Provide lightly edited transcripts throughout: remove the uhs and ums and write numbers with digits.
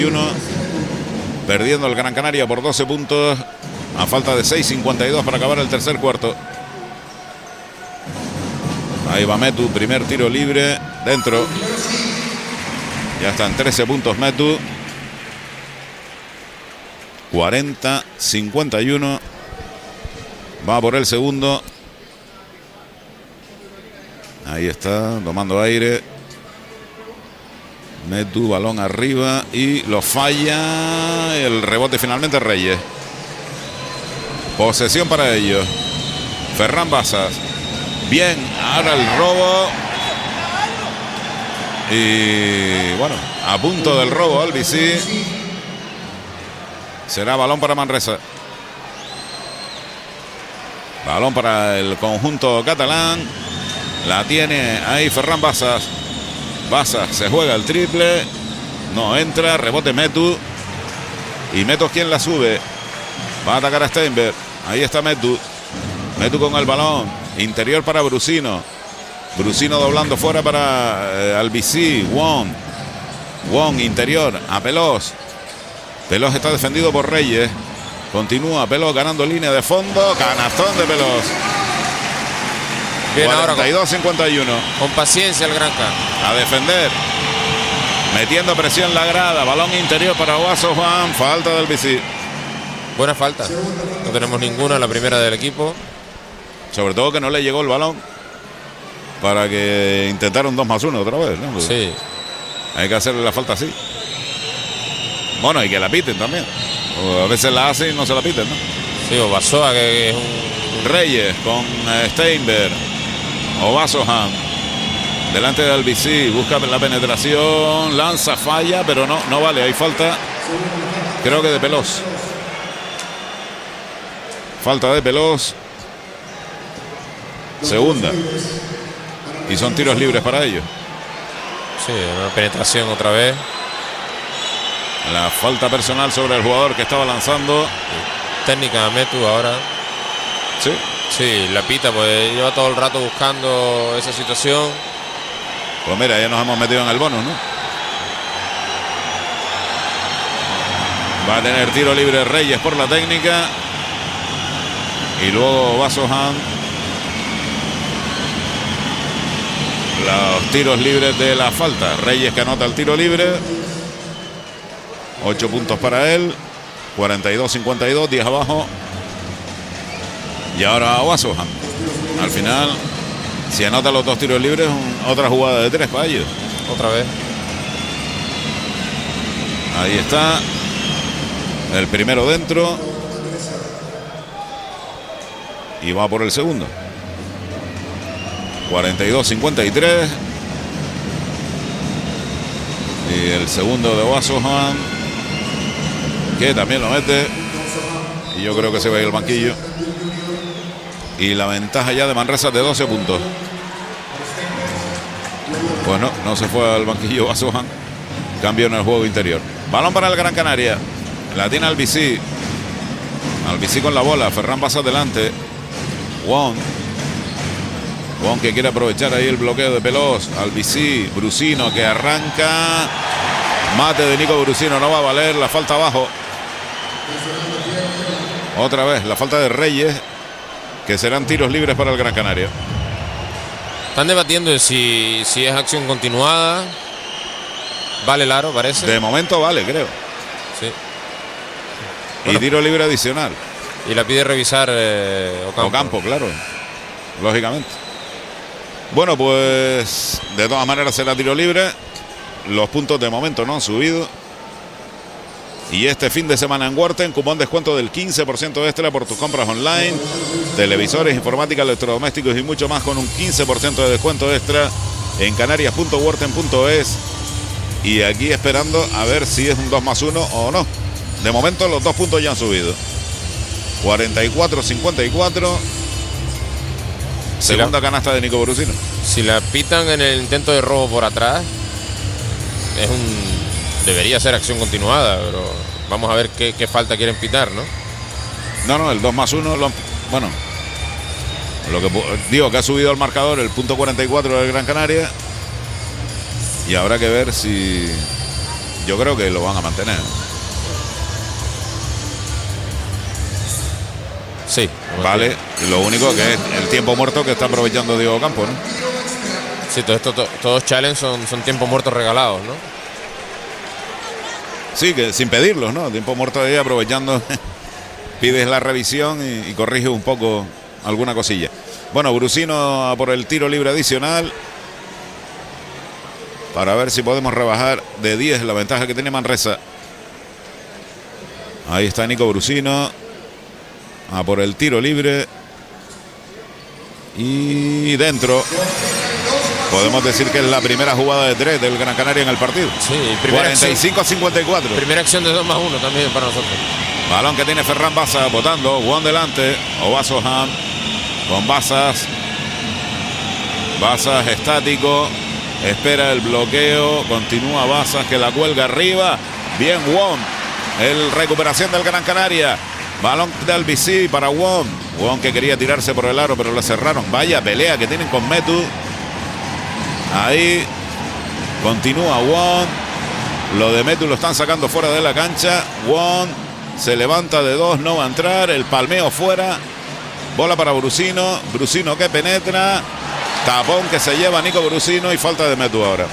Perdiendo el Gran Canaria por 12 puntos a falta de 6:52 para acabar el tercer cuarto. Ahí va Metu, primer tiro libre, dentro. Ya están 13 puntos Metu. 40-51. Va por el segundo. Ahí está, tomando aire. Metu, balón arriba y lo falla. El rebote finalmente Reyes. Posesión para ellos. Ferran Basas. Bien, ahora el robo. Y bueno, a punto del robo Albici. Será balón para Manresa. Balón para el conjunto catalán. La tiene ahí Ferran Basas. Basas se juega el triple. No entra, rebote Metu. Y Metu es quien la sube. Va a atacar a Steinberg. Ahí está Metu. Metu con el balón. Interior para Brusino. Brusino doblando fuera para Albici. Wong interior a Pelós. Pelós está defendido por Reyes. Continúa Pelós ganando línea de fondo. Canastón de Pelós. Bien, 42-51. Con paciencia el Granca. A defender. Metiendo presión en la grada. Balón interior para Ovaso Juan. Falta del Albici. Buena falta. No tenemos ninguna, la primera del equipo. Sobre todo que no le llegó el balón para que intentaron 2+1 otra vez, ¿no? Sí. Hay que hacerle la falta así. Bueno, y que la piten también. O a veces la hacen y no se la piten, ¿no? Sí, o Basoa, que es un... Reyes con Steinberg. Ovasohan. Delante de Albici. Busca la penetración. Lanza, falla, pero no vale. Hay falta. Creo que de Pelós. Falta de Pelós. Segunda. Y son tiros libres para ellos. Sí, una penetración otra vez. La falta personal sobre el jugador que estaba lanzando. Técnica Metu ahora. Sí. Sí, la pita, pues lleva todo el rato buscando esa situación. Pues mira, ya nos hemos metido en el bonus, ¿no? Va a tener tiro libre Reyes por la técnica. Y luego Vasohan. Los tiros libres de la falta. Reyes que anota el tiro libre. 8 puntos para él. 42-52, 10 abajo. Y ahora Vasohan. Al final, si anota los 2 tiros libres, otra jugada de 3 para ellos. Otra vez. Ahí está. El primero dentro. Y va por el segundo. 42-53. Y el segundo de Vasohan, que también lo mete. Y yo creo que se va a ir al banquillo. Y la ventaja ya de Manresa de 12 puntos. Pues no se fue al banquillo Vasohan. Cambio en el juego interior. Balón para el Gran Canaria. La tiene Albici. Albici con la bola. Ferran pasa adelante. Wong que quiere aprovechar ahí el bloqueo de Pelós. Albici, Brusino que arranca. Mate de Nico Brusino, no va a valer. La falta abajo. Otra vez la falta de Reyes, que serán tiros libres para el Gran Canaria. Están debatiendo si es acción continuada. Vale el aro, parece. De momento vale, creo. Sí. Y Bueno, tiro libre adicional. y la pide revisar Ocampo, claro. Lógicamente. Bueno, pues de todas maneras será tiro libre. Los puntos de momento no han subido. Y este fin de semana en Worten, cupón descuento del 15% extra por tus compras online, televisores, informática, electrodomésticos y mucho más, con un 15% de descuento extra en canarias.worten.es. Y aquí esperando a ver si es un 2+1 o no. De momento los 2 puntos ya han subido. 44-54. Segunda canasta de Nico Brusino. Si la pitan en el intento de robo por atrás, debería ser acción continuada, pero vamos a ver qué falta quieren pitar, ¿no? No, el 2+1, bueno, lo que digo que ha subido el marcador, el punto 44 del Gran Canaria. Y habrá que ver si... yo creo que lo van a mantener. Sí. Vale, lo único que es el tiempo muerto que está aprovechando Diego Campos, ¿no? Sí, todos challenges son tiempos muertos regalados, ¿no? Sí, que sin pedirlos, ¿no? Tiempo muerto ahí aprovechando. Pides la revisión y corriges un poco alguna cosilla. Bueno, Brusino por el tiro libre adicional. Para ver si podemos rebajar de 10 la ventaja que tiene Manresa. Ahí está Nico Brusino. A por el tiro libre. Y dentro. Podemos decir que es la primera jugada de 3 del Gran Canaria en el partido. Sí, 45-54. Primera acción de 2+1 también para nosotros. Balón que tiene Ferran Basas botando. Juan delante. Obasoham con Basas. Basas estático. Espera el bloqueo. Continúa Basas que la cuelga arriba. Bien Wong. El recuperación del Gran Canaria. Balón de Albicí para Wong. Wong que quería tirarse por el aro pero lo cerraron. Vaya pelea que tienen con Metu. Ahí continúa Wong. Lo de Metu lo están sacando fuera de la cancha. Wong se levanta de 2, no va a entrar. El palmeo fuera. Bola para Brusino. Brusino que penetra. Tapón que se lleva Nico Brusino y falta de Metu ahora.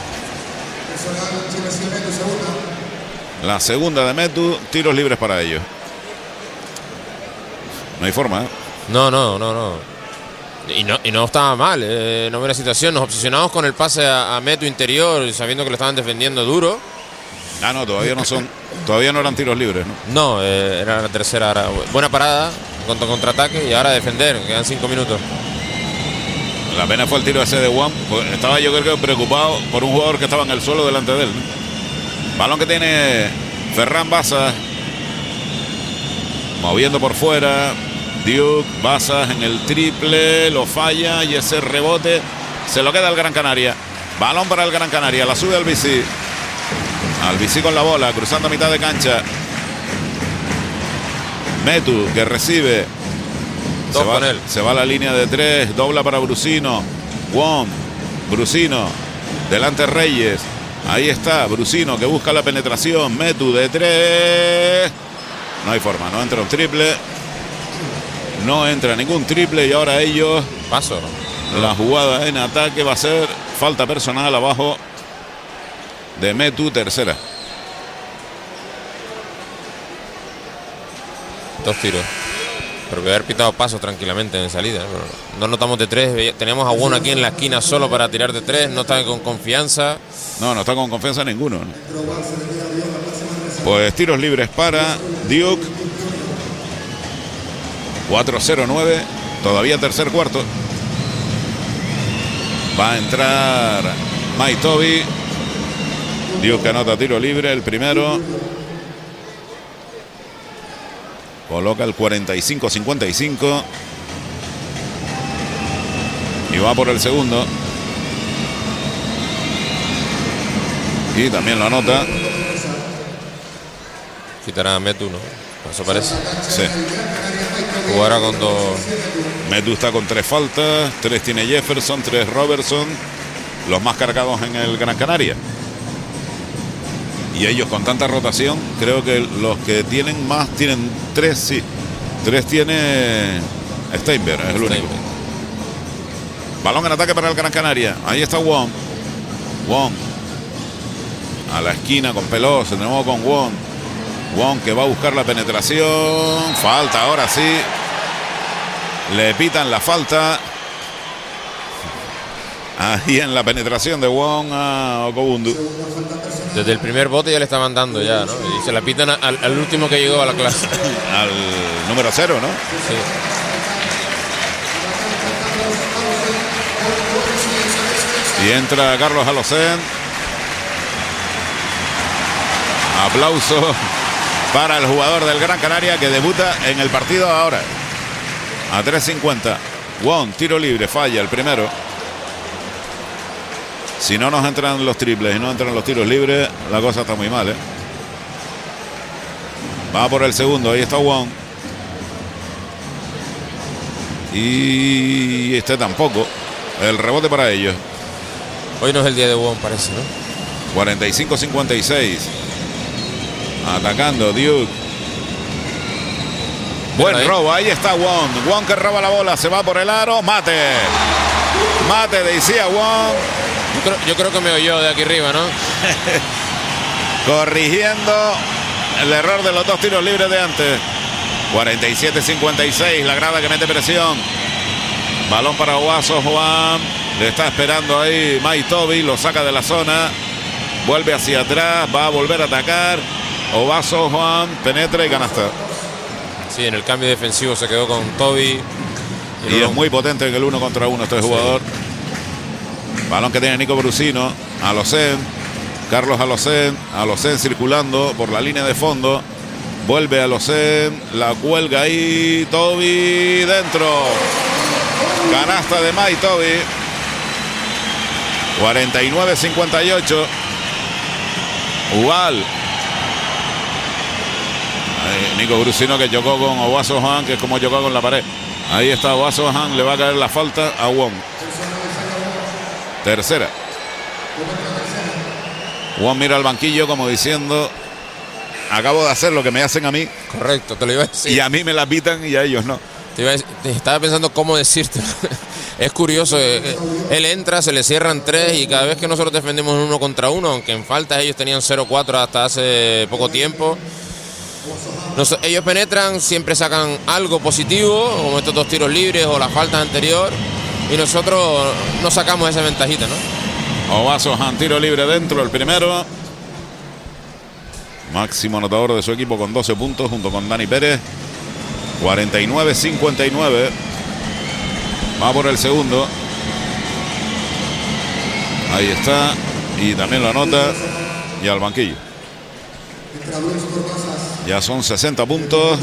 La segunda de Metu. Tiros libres para ellos. No hay forma, ¿eh? No. Y no estaba mal, no buena situación. Nos obsesionamos con el pase a Metu interior, sabiendo que lo estaban defendiendo duro. Ah, no, todavía no eran tiros libres, ¿no? No, era la tercera. Era buena parada, contraataque y ahora defender. Quedan 5 minutos. La pena fue el tiro ese de Juan. Pues estaba yo creo que preocupado por un jugador que estaba en el suelo delante de él, ¿no? Balón que tiene Ferran Basas. Moviendo por fuera. Duke, Basas en el triple, lo falla y ese rebote se lo queda al Gran Canaria. Balón para el Gran Canaria, la sube Albicí. Albicí con la bola, cruzando a mitad de cancha. Metu que recibe. Se va a la línea de 3, dobla para Brusino. Wong, Brusino, delante Reyes. Ahí está, Brusino que busca la penetración. Metu de 3. No hay forma, no entra un triple. No entra ningún triple y ahora ellos. Paso. La jugada en ataque va a ser falta personal abajo de Metu, tercera. 2 tiros. Pero que haber pitado paso tranquilamente en salida. No notamos de 3. Tenemos a uno aquí en la esquina solo para tirar de 3. No está con confianza. No está con confianza ninguno, ¿no? Pues tiros libres para Duke. 4-0-9. Todavía tercer cuarto. Va a entrar Mike Toby. Duke anota tiro libre, el primero. Coloca el 45-55. Y va por el segundo. Y también lo anota. Quitará a Metu, ¿no? Eso parece. Sí. Jugará con 2. Metu está con 3 faltas. 3 tiene Jefferson, 3 Robertson. Los más cargados en el Gran Canaria. Y ellos con tanta rotación, creo que los que tienen más tienen 3, sí. 3 tiene Steinberg, es el único. Balón en ataque para el Gran Canaria. Ahí está Wong. Wong. A la esquina con Pelos, de nuevo con Wong. Wong que va a buscar la penetración. Falta, ahora sí. Le pitan la falta. Ahí en la penetración de Wong a Okobundu. Desde el primer bote ya le estaban dando ya, ¿no? Y se la pitan al último que llegó a la clase. Al número 0, ¿no? Sí. Y entra Carlos Alocén. Aplauso para el jugador del Gran Canaria que debuta en el partido ahora. A 3:50. Wong, tiro libre, falla el primero. Si no nos entran los triples y no entran los tiros libres, la cosa está muy mal, ¿eh? Va por el segundo, ahí está Wong. Y este tampoco. El rebote para ellos. Hoy no es el día de Wong, parece, ¿no? 45-56. Atacando Duke. Buen robo, ahí está Wong. Wong que roba la bola, se va por el aro. Mate decía Wong. Yo creo que me oyó de aquí arriba, ¿no? Corrigiendo el error de los dos tiros libres de antes. 47-56, la grada que mete presión. Balón para Owasso Juan. Le está esperando ahí Mike Toby, lo saca de la zona. Vuelve hacia atrás, va a volver a atacar. Owasso Juan penetra y canasta. Sí, en el cambio defensivo se quedó con Toby. Y es muy potente en el 1 contra 1 este jugador. Balón que tiene Nico Brusino. Alocen. Carlos Alocen. Alocen circulando por la línea de fondo. Vuelve Alocen. La cuelga ahí. Toby dentro. Canasta de Mike Toby. 49-58. Igual. Nico Brusino que chocó con Owasso Juan, que es como chocó con la pared. Ahí está Owasso Juan, le va a caer la falta a Wong. Tercera. Wong mira al banquillo como diciendo: acabo de hacer lo que me hacen a mí. Correcto, te lo iba a decir. Y a mí me la pitan y a ellos no. Estaba pensando cómo decirte. Es curioso, él entra, se le cierran tres y cada vez que nosotros defendemos en 1 contra 1, aunque en faltas ellos tenían 0-4 hasta hace poco tiempo, ellos penetran, siempre sacan algo positivo, como estos 2 tiros libres o la falta anterior, y nosotros no sacamos esa ventajita, ¿no? Owasso Juan, tiro libre dentro, el primero. Máximo anotador de su equipo con 12 puntos junto con Dani Pérez. 49-59. Va por el segundo. Ahí está. Y también lo anota. Y al banquillo. Ya son 60 puntos.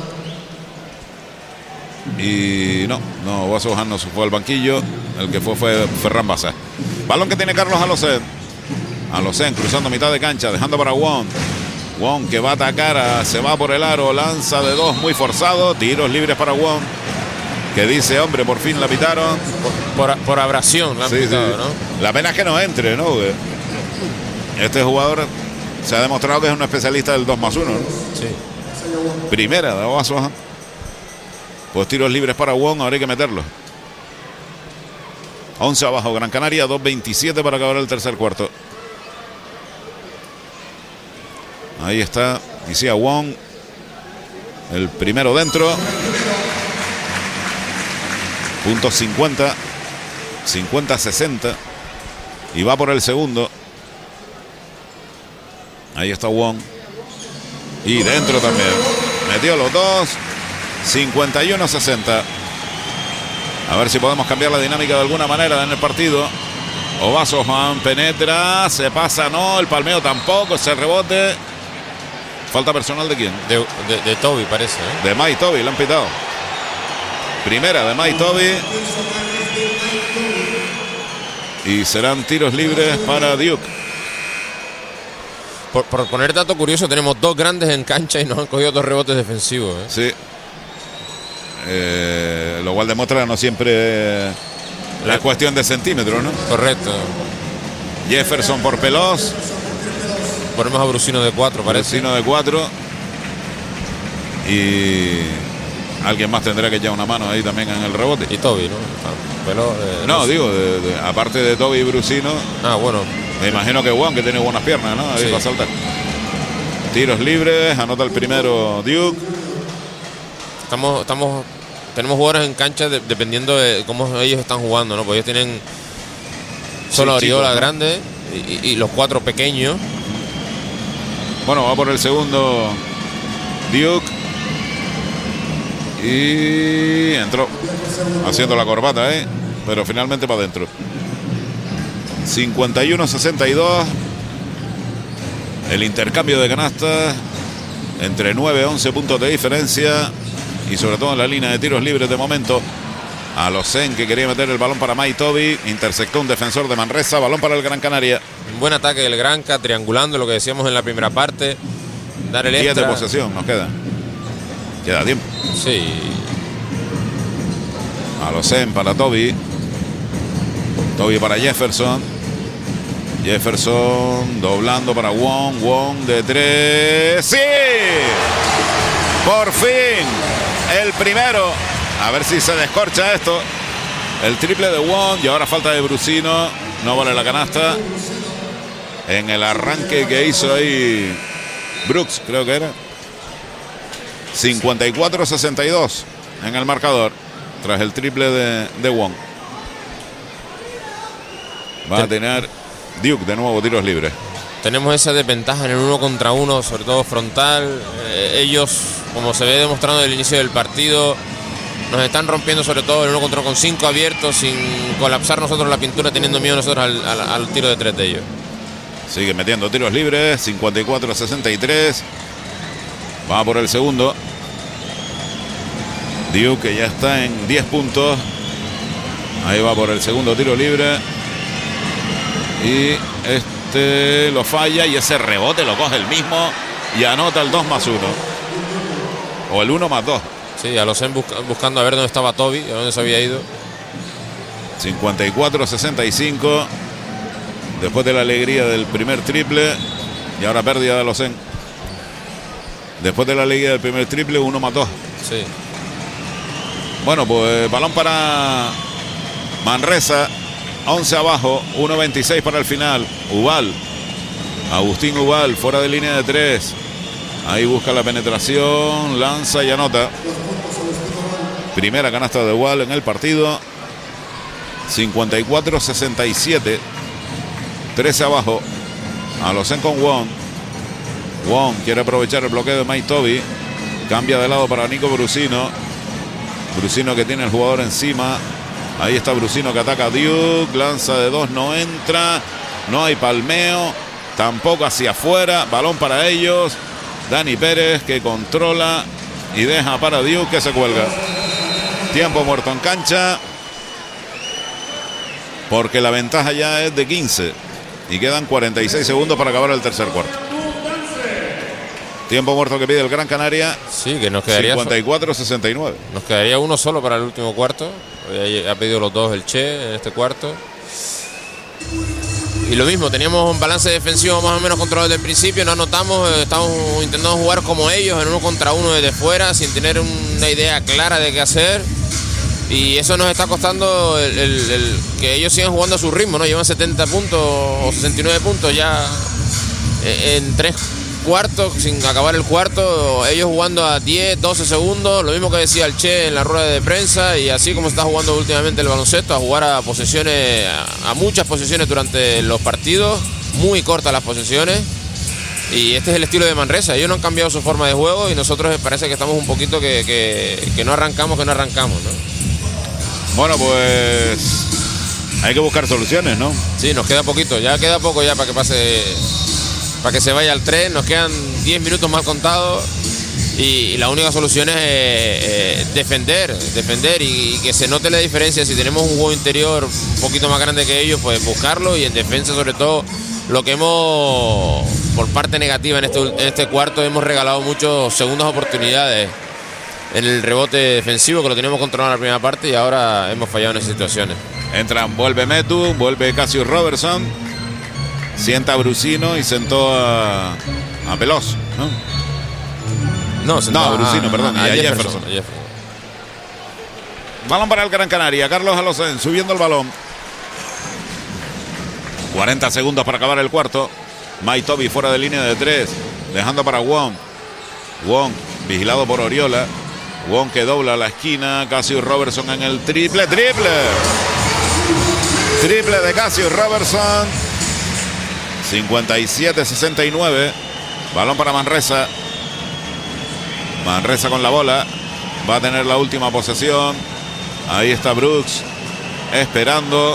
Y no, Owasso Juan no se fue al banquillo. El que fue Ferran Basa. Balón que tiene Carlos Alocen. Alocen cruzando mitad de cancha, dejando para Wong. Wong que va a atacar, se va por el aro, lanza de 2 muy forzado, tiros libres para Wong, que dice: hombre, por fin la pitaron. Por abrasión la han pitado, sí. ¿No? La pena es que no entre, ¿no? Este jugador se ha demostrado que es un especialista del 2+1, ¿no? Sí. Primera de Owasso Juan. Pues tiros libres para Wong, ahora hay que meterlos. 11 abajo Gran Canaria, 2:27 para acabar el tercer cuarto. Ahí está, decía Wong. El primero dentro. Puntos 50. 50-60. Y va por el segundo. Ahí está Wong. Y dentro también. Metió los dos. 51-60. A ver si podemos cambiar la dinámica de alguna manera en el partido. Owasso Juan penetra. Se pasa, no. El palmeo tampoco. Ese rebote. ¿Falta personal de quién? De Toby, parece, ¿eh? De Mike Toby, le han pitado. Primera de Mike Toby. Y serán tiros libres para Duke. Por poner dato curioso, tenemos 2 grandes en cancha y nos han cogido 2 rebotes defensivos, ¿eh? Sí. Lo cual demuestra que no siempre es cuestión de centímetros, ¿no? Correcto. Jefferson por Pelos. Ponemos a Brusino de 4, parece. Brusino de 4. Y alguien más tendrá que echar una mano ahí también en el rebote. Y Toby, ¿no? No, digo, aparte de Toby y Brusino. Ah, bueno. Me imagino que Wong, que tiene buenas piernas, ¿no? Ahí sí. Va a saltar. Tiros libres, anota el primero Duke. Tenemos jugadores en cancha dependiendo de cómo ellos están jugando, ¿no? Pues ellos tienen solo Oriola, ¿no? Grande y los 4 pequeños. Bueno, va por el segundo Duke. Y entró haciendo la corbata, pero finalmente para adentro. 51-62. El intercambio de canastas entre 9-11 puntos de diferencia. Y sobre todo en la línea de tiros libres de momento. Alocen, que quería meter el balón para Mike Toby. Interceptó un defensor de Manresa. Balón para el Gran Canaria. Un buen ataque del Granca, triangulando lo que decíamos en la primera parte. Dar el 10 de posesión nos queda. Queda tiempo. Sí. Alocen para Toby. Toby para Jefferson. Jefferson doblando para Wong. Wong de 3. ¡Sí! Por fin. El primero. A ver si se descorcha esto. El triple de Wong. Y ahora falta de Brusino. No vale la canasta. En el arranque que hizo ahí Brooks, creo que era. 54-62 en el marcador. Tras el triple de Wong. Va a tener Duke de nuevo tiros libres. Tenemos esa desventaja en el 1 contra 1, sobre todo frontal. Ellos, como se ve demostrando desde el inicio del partido, nos están rompiendo sobre todo el 1 contra 1 con 5 abiertos, sin colapsar nosotros la pintura, teniendo miedo nosotros al tiro de 3 de ellos. Sigue metiendo tiros libres, 54-63. Va por el segundo. Duke, que ya está en 10 puntos. Ahí va por el segundo tiro libre. Y lo falla, y ese rebote lo coge el mismo y anota el 2+1. O el 1+2. Sí, a los buscando a ver dónde estaba Toby, a dónde se había ido. 54-65. Después de la alegría del primer triple. Y ahora pérdida de Losen. Después de la alegría del primer triple, 1+2. Sí. Bueno, pues balón para Manresa. 11 abajo, 1.26 para el final. Ubal, Agustín Ubal, fuera de línea de 3. Ahí busca la penetración, lanza y anota. Primera canasta de Ubal en el partido. 54-67. 13 abajo. Alosen con Wong. Wong quiere aprovechar el bloqueo de Mike Toby. Cambia de lado para Nico Brusino. Brusino que tiene el jugador encima. Ahí está Brusino que ataca a Duke. Lanza de 2, no entra. No hay palmeo. Tampoco hacia afuera. Balón para ellos. Dani Pérez que controla y deja para Duke, que se cuelga. Tiempo muerto en cancha. Porque la ventaja ya es de 15. Y quedan 46 segundos para acabar el tercer cuarto. Tiempo muerto que pide el Gran Canaria. Sí, que nos quedaría 54-69. Nos quedaría uno solo para el último cuarto. Ha pedido los dos el Che en este cuarto. Y lo mismo, teníamos un balance defensivo más o menos controlado desde el principio. No anotamos, estamos intentando jugar como ellos, en 1 contra 1 desde fuera, sin tener una idea clara de qué hacer. Y eso nos está costando el que ellos sigan jugando a su ritmo, ¿no? Llevan 70 puntos o 69 puntos ya en 3 cuartos, sin acabar el cuarto. Ellos jugando a 10, 12 segundos. Lo mismo que decía el Che en la rueda de prensa. Y así como está jugando últimamente el baloncesto, a jugar a posesiones, a muchas posesiones durante los partidos. Muy cortas las posesiones. Y este es el estilo de Manresa. Ellos no han cambiado su forma de juego y nosotros parece que estamos un poquito que no arrancamos, ¿no? Bueno, pues hay que buscar soluciones, ¿no? Sí, nos queda poquito, ya queda poco ya para que pase, para que se vaya al tren. Nos quedan 10 minutos mal contados y la única solución es defender y que se note la diferencia. Si tenemos un juego interior un poquito más grande que ellos, pues buscarlo, y en defensa sobre todo. Lo que hemos, por parte negativa en este cuarto, hemos regalado muchas segundas oportunidades en el rebote defensivo, que lo teníamos controlado en la primera parte y ahora hemos fallado en esas situaciones. Vuelve Metu, vuelve Cassius Robertson, sienta a Brusino y sentó a Veloz, ¿no? No, a Brusino, perdón, y a Jefferson. Balón para el Gran Canaria, Carlos Alosen subiendo el balón. 40 segundos para acabar el cuarto. Mike Toby fuera de línea de 3, dejando para Wong. Wong vigilado por Oriola. Wong que dobla la esquina. Cassius Robertson en el triple de Cassius Robertson. 57-69. Balón para Manresa. Manresa con la bola. Va a tener la última posesión. Ahí está Brooks esperando.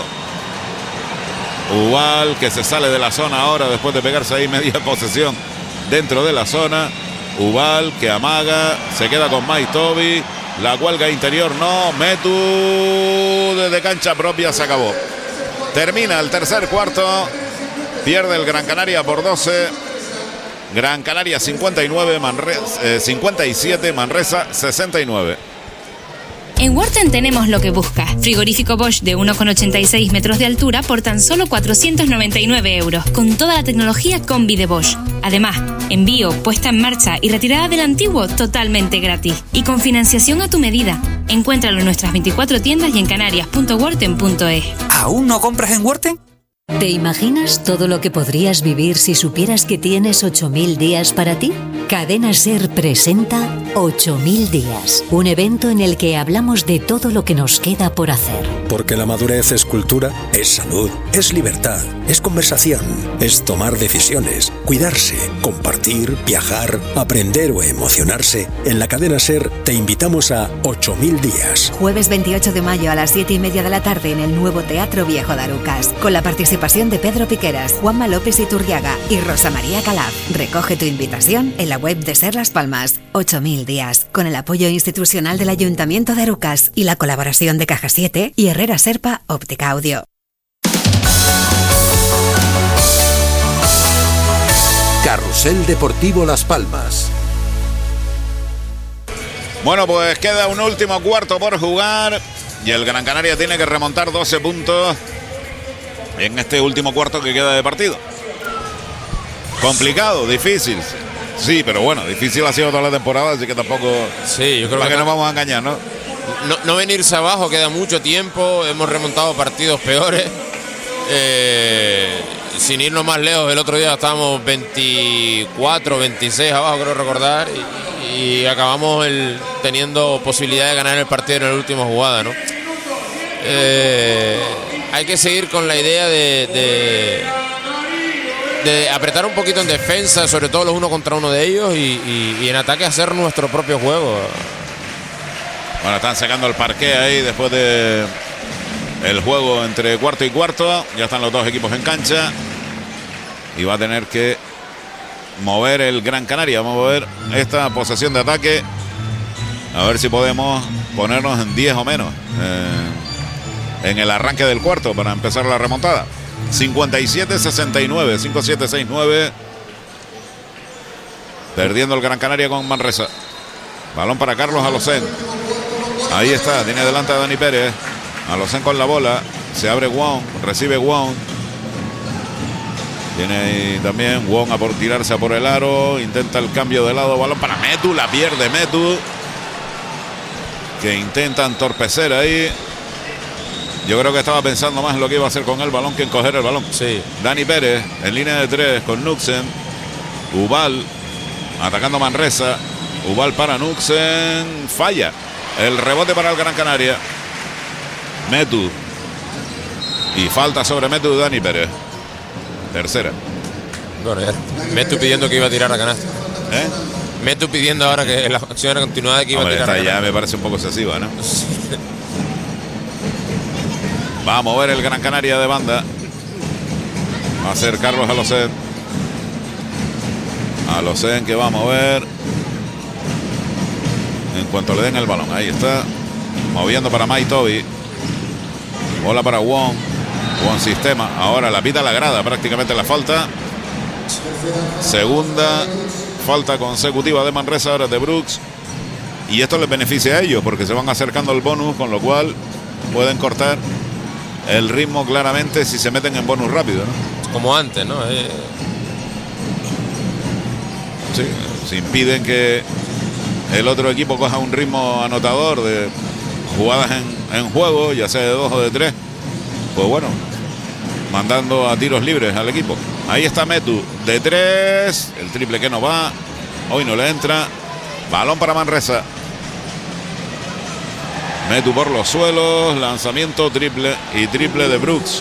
Ubal que se sale de la zona ahora después de pegarse ahí media posesión dentro de la zona. Ubal que amaga, se queda con Mike Toby. La cuelga interior, no. Metu desde cancha propia, se acabó. Termina el tercer cuarto. Pierde el Gran Canaria por 12. Gran Canaria 59, 57, Manresa 69. En Worten tenemos lo que buscas. Frigorífico Bosch de 1,86 metros de altura por tan solo 499 euros, con toda la tecnología combi de Bosch. Además, envío, puesta en marcha y retirada del antiguo totalmente gratis. Y con financiación a tu medida. Encuéntralo en nuestras 24 tiendas y en canarias.worten.es. ¿Aún no compras en Worten? ¿Te imaginas todo lo que podrías vivir si supieras que tienes 8000 días para ti? Cadena Ser presenta 8000 días, un evento en el que hablamos de todo lo que nos queda por hacer. Porque la madurez es cultura, es salud, es libertad, es conversación, es tomar decisiones, cuidarse, compartir, viajar, aprender o emocionarse. En la Cadena Ser te invitamos a 8000 días. Jueves 28 de mayo a las 7:30 de la tarde en el nuevo Teatro Viejo de Arucas, con la participación de Pedro Piqueras, Juanma López Iturriaga y Rosa María Calaf. Recoge tu invitación en la web de Ser Las Palmas. 8000 días, con el apoyo institucional del Ayuntamiento de Arucas y la colaboración de Caja 7 y Herrera Serpa Óptica Audio. Carrusel Deportivo Las Palmas. Bueno, pues queda un último cuarto por jugar y el Gran Canaria tiene que remontar 12 puntos en este último cuarto que queda de partido. Complicado, difícil. Sí, pero bueno, difícil ha sido toda la temporada, así que tampoco... Sí, yo creo que no vamos a engañar, ¿no? No venirse abajo, queda mucho tiempo, hemos remontado partidos peores. Sin irnos más lejos, el otro día estábamos 24, 26 abajo, creo recordar, y acabamos teniendo posibilidad de ganar el partido en la última jugada, ¿no? Hay que seguir con la idea de apretar un poquito en defensa, sobre todo los uno contra uno de ellos, y en ataque hacer nuestro propio juego. Bueno, están sacando el parqué ahí después de el juego entre cuarto y cuarto. Ya están los dos equipos en cancha y va a tener que mover el Gran Canaria. Vamos a ver esta posesión de ataque, a ver si podemos ponernos en 10 o menos en el arranque del cuarto para empezar la remontada. 57-69, 5-7-6-9. Perdiendo el Gran Canaria con Manresa. Balón para Carlos Alocén. Ahí está, tiene delante a Dani Pérez. Alocén con la bola. Se abre Wong, recibe Wong. Tiene ahí también Wong a por tirarse a por el aro. Intenta el cambio de lado. Balón para Metu, la pierde Metu, que intenta entorpecer ahí. Yo creo que estaba pensando más en lo que iba a hacer con el balón que en coger el balón. Sí. Dani Pérez en línea de 3 con Nuxen. Ubal atacando Manresa. Ubal para Nuxen. Falla. El rebote para el Gran Canaria. Metu. Y falta sobre Metu de Dani Pérez. Tercera. Bueno, Metu pidiendo que iba a tirar a canasta. Metu pidiendo ahora que en la acción continuada que iba a tirar a canasta. Ya me parece un poco excesiva, ¿no? Va a mover el Gran Canaria de banda. Va a ser Carlos Alocén. Alocén que va a mover en cuanto le den el balón. Ahí está. Moviendo para Mike Toby. Bola para Wong. Wong sistema. Ahora la pita la grada. Prácticamente la falta. Segunda falta consecutiva de Manresa. Ahora de Brooks. Y esto les beneficia a ellos porque se van acercando al bonus, con lo cual pueden cortar el ritmo claramente si se meten en bonus rápido, ¿no? Como antes, ¿no? Sí, si impiden que el otro equipo coja un ritmo anotador de jugadas en juego, ya sea de 2 o de 3, pues bueno, mandando a tiros libres al equipo. Ahí está Metu de 3, el triple que no va, hoy no le entra. Balón para Manresa. Metu por los suelos, lanzamiento triple y triple de Brooks.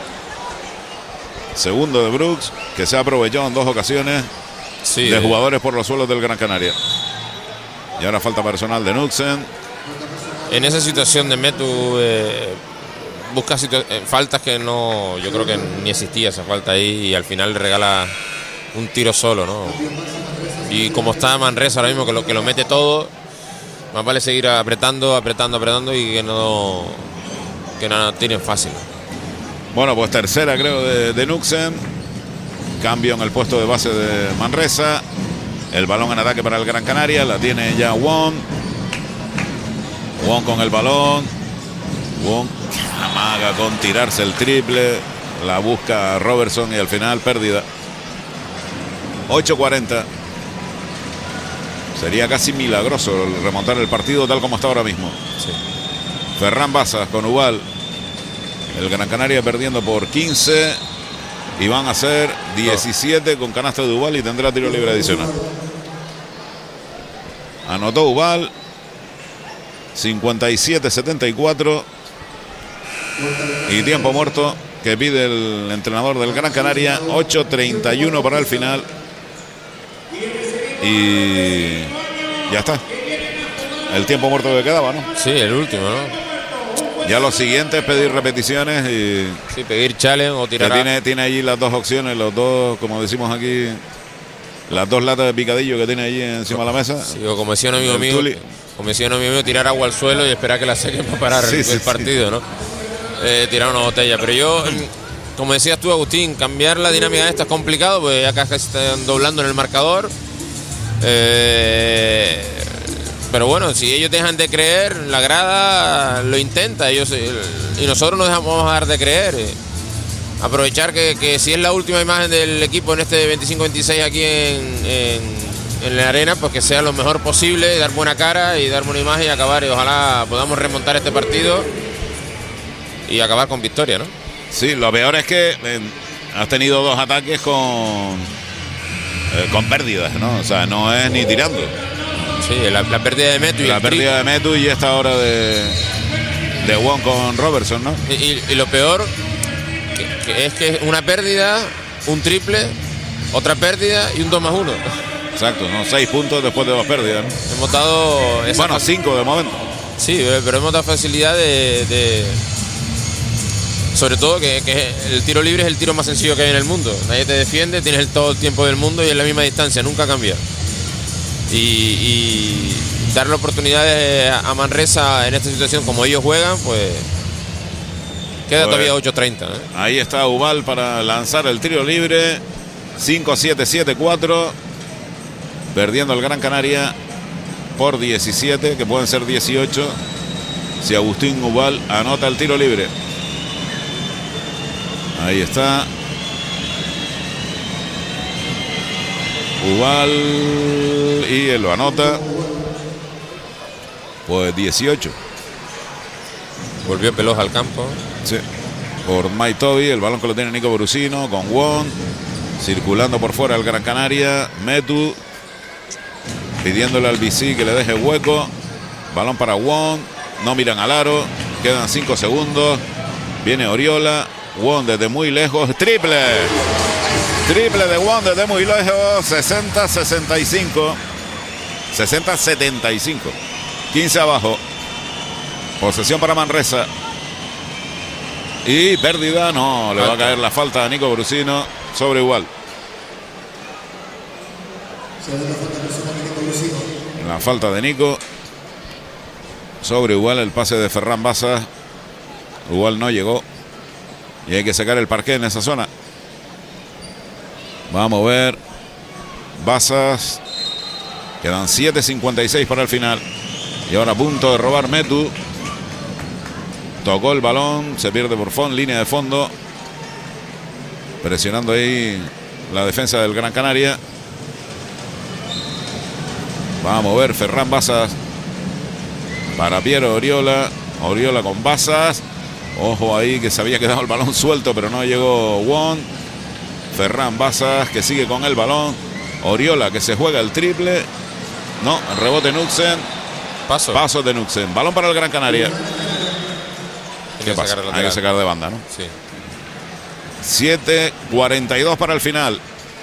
Segundo de Brooks, que se aprovechó en 2 ocasiones de jugadores por los suelos del Gran Canaria. Y ahora falta personal de Nuxen. En esa situación de Metu busca faltas que no, yo creo que ni existía esa falta ahí, y al final le regala un tiro solo, ¿no? Y como está Manresa ahora mismo, que lo mete todo, más vale seguir apretando y que no tienen fácil. Bueno, pues tercera creo de Nuxen. Cambio en el puesto de base de Manresa. El balón en ataque para el Gran Canaria. La tiene ya Wong. Wong con el balón. Wong amaga con tirarse el triple. La busca Robertson y al final pérdida. 8:40. Sería casi milagroso remontar el partido tal como está ahora mismo. Sí. Ferran Bassas con Ubal. El Gran Canaria perdiendo por 15. Y van a ser 17 con canasta de Ubal y tendrá tiro libre adicional. Anotó Ubal. 57-74. Y tiempo muerto que pide el entrenador del Gran Canaria. 8:31 para el final. Y ya está. El tiempo muerto que quedaba, ¿no? Sí, el último, ¿no? Ya lo siguiente es pedir repeticiones y... Sí, pedir challenge o tirar... Tiene allí las dos opciones, los dos, como decimos aquí, las dos latas de picadillo que tiene allí encima de la mesa. Sí, o como decía un amigo mío, tirar agua al suelo y esperar que la sequen para parar el partido, ¿no? Tirar una botella. Pero yo, como decías tú, Agustín, cambiar la dinámica de esta es complicado, porque acá se están doblando en el marcador. Pero bueno, si ellos dejan de creer, la grada lo intenta, y nosotros no vamos a dejar de creer. Aprovechar que si es la última imagen del equipo en este 25-26 aquí en la arena, pues que sea lo mejor posible, dar buena cara y dar buena imagen y acabar, y ojalá podamos remontar este partido y acabar con victoria, ¿no? Sí, lo peor es que has tenido dos ataques con pérdidas, ¿no? O sea, no es ni tirando. Sí, la pérdida de Metu. La pérdida de Metu y esta hora de Wong con Robertson, ¿no? Y lo peor que es que una pérdida, un triple, otra pérdida y un 2+1. Exacto, ¿no? 6 puntos después de 2 pérdidas, ¿no? Hemos dado... 5 de momento. Sí, pero hemos dado facilidad de sobre todo que el tiro libre es el tiro más sencillo que hay en el mundo. Nadie te defiende, tienes todo el tiempo del mundo y es la misma distancia, nunca cambia. Y darle oportunidades a Manresa en esta situación como ellos juegan, pues queda todavía 8:30, ¿eh? Ahí está Ubal para lanzar el tiro libre. 5-7-7-4. Perdiendo el Gran Canaria por 17, que pueden ser 18 si Agustín Ubal anota el tiro libre. Ahí está Ubal y él lo anota. Pues 18. Volvió Peloja al campo. Sí. Por Mike Toby, el balón que lo tiene Nico Brusino con Wong. Circulando por fuera el Gran Canaria. Metu pidiéndole al BC que le deje hueco. Balón para Wong. No miran al aro. Quedan 5 segundos. Viene Oriola. Wong desde muy lejos. Triple. Triple de Wong desde muy lejos. 60-65. 60-75. 15 abajo. Posesión para Manresa. Y pérdida. No, le va a caer la falta a Nico Brusino sobre Ubal. La falta de Nico sobre Ubal. El pase de Ferran Bassas. Ubal no llegó. Y hay que sacar el parqué en esa zona. Vamos a ver. Bassas. Quedan 7:56 para el final. Y ahora a punto de robar Metu. Tocó el balón. Se pierde por fondo. Línea de fondo. Presionando ahí la defensa del Gran Canaria. Vamos a ver. Ferran Bassas. Para Piero Oriola. Oriola con Bassas. Ojo ahí que se había quedado el balón suelto, pero no llegó Wong. Ferran Bassas que sigue con el balón. Oriola que se juega el triple. No, rebote Nuxen. Paso de Nuxen. Balón para el Gran Canaria. ¿Qué pasa? Hay que sacar de banda, ¿no? Sí. 7:42 para el final.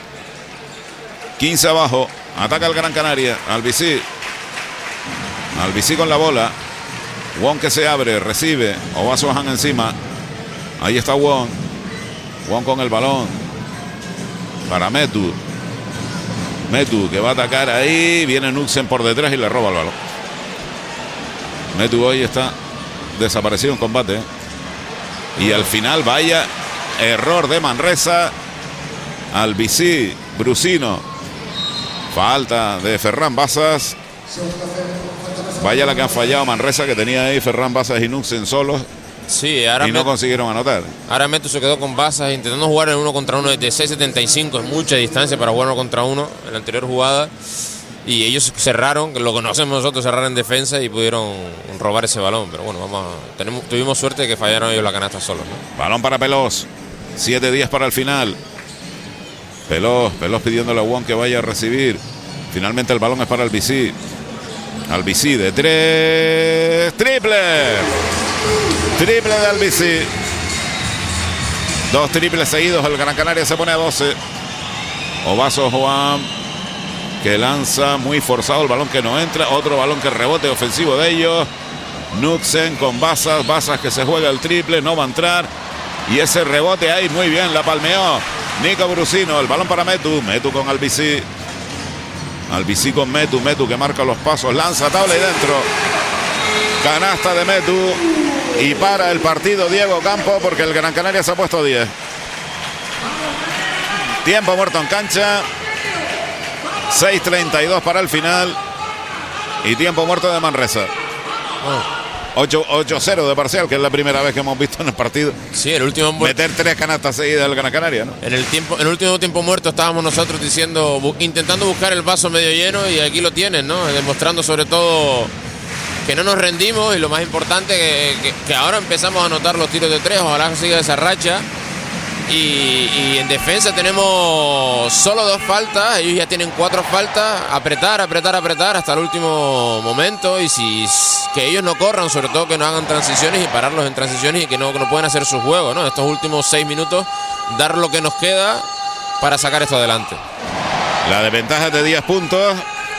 15 abajo. Ataca el Gran Canaria. Albicí con la bola. Wong que se abre, recibe. Obasohan encima. Ahí está Wong. Wong con el balón. Para Metu. Metu que va a atacar ahí. Viene Nuxen por detrás y le roba el balón. Metu hoy está desaparecido en combate. Y al final vaya error de Manresa. Albicí, Brusino. Falta de Ferran Bassas. Vaya la que han fallado Manresa, que tenía ahí Ferran Basas y Nuxen solos. Sí, ahora y no consiguieron anotar. Ahora Metu se quedó con Basas intentando jugar en 1 contra 1 desde 6.75. Es mucha distancia para jugar 1 contra 1 en la anterior jugada. Y ellos cerraron, que lo conocemos nosotros, cerrar en defensa y pudieron robar ese balón. Pero bueno, tuvimos suerte de que fallaron ellos la canasta solos, ¿no? Balón para Pelós. 7-10 para el final. Pelós pidiéndole a Juan que vaya a recibir. Finalmente el balón es para Albicí. Albicí de 3. ¡Triple! Triple de Albicí. 2 triples seguidos. El Gran Canaria se pone a 12. Ovaso Juan, que lanza muy forzado el balón que no entra. Otro balón que rebote ofensivo de ellos. Nuxen con Basas. Basas que se juega el triple. No va a entrar. Y ese rebote ahí muy bien. La palmeó Nico Brusino. El balón para Metu. Metu con Albicí. Albicí con Metu. Metu que marca los pasos. Lanza tabla y dentro. Canasta de Metu. Y para el partido Diego Campo, porque el Gran Canaria se ha puesto 10. Tiempo muerto en cancha. 6:32 para el final. Y tiempo muerto de Manresa. 8-0 de parcial, que es la primera vez que hemos visto en el partido. Sí, el último meter 3 canastas seguidas del Gran Canaria, ¿no? En el último tiempo muerto estábamos nosotros intentando buscar el vaso medio lleno, y aquí lo tienen, ¿no? Demostrando sobre todo que no nos rendimos, y lo más importante que ahora empezamos a anotar los tiros de 3. Ojalá que siga esa racha. Y en defensa tenemos solo 2 faltas, ellos ya tienen 4 faltas. Apretar hasta el último momento, y que ellos no corran, sobre todo que no hagan transiciones, y pararlos en transiciones, y que no puedan hacer su juego, ¿no? Estos últimos 6 minutos, dar lo que nos queda para sacar esto adelante. La desventaja es de 10 puntos.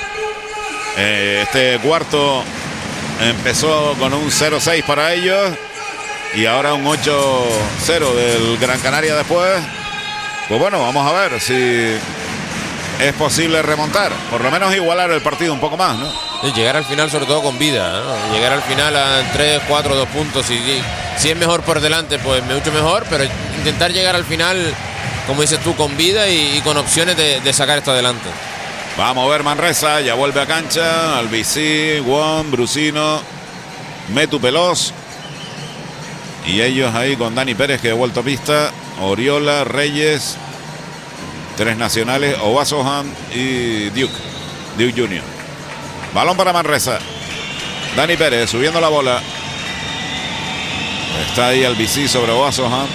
Este cuarto empezó con un 0-6 para ellos. Y ahora un 8-0 del Gran Canaria después. Pues bueno, vamos a ver si es posible remontar. Por lo menos igualar el partido un poco más, ¿no? Y llegar al final sobre todo con vida, ¿no? Llegar al final a 3, 4, 2 puntos. Si es mejor por delante, pues mucho mejor. Pero intentar llegar al final, como dices tú, con vida y con opciones de sacar esto adelante. Vamos a ver Manresa. Ya vuelve a cancha. Albicí, Juan, Brusino, Metu, Pelós. Y ellos ahí con Dani Pérez, que ha vuelto a pista. Oriola, Reyes, 3 nacionales, Ovasohan y Duke Junior. Balón para Manresa. Dani Pérez subiendo la bola. Está ahí Albicí sobre Ovasohan.